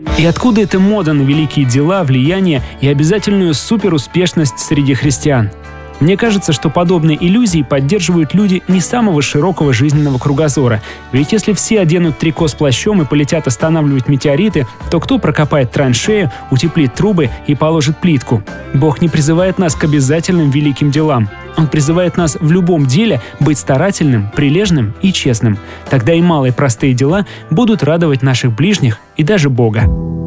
И откуда эта мода на великие дела, влияние и обязательную суперуспешность среди христиан? Мне кажется, что подобные иллюзии поддерживают люди не самого широкого жизненного кругозора. Ведь если все оденут трико с плащом и полетят останавливать метеориты, то кто прокопает траншею, утеплит трубы и положит плитку? Бог не призывает нас к обязательным великим делам. Он призывает нас в любом деле быть старательным, прилежным и честным. Тогда и малые простые дела будут радовать наших ближних и даже Бога.